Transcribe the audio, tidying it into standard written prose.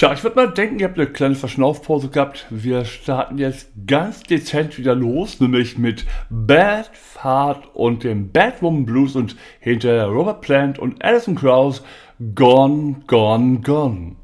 Tja, ich würde mal denken, ihr habt eine kleine Verschnaufpause gehabt. Wir starten jetzt ganz dezent wieder los, nämlich mit Bad Fahrt und dem Bad Woman Blues und hinter Robert Plant und Alison Krauss Gone, Gone, Gone.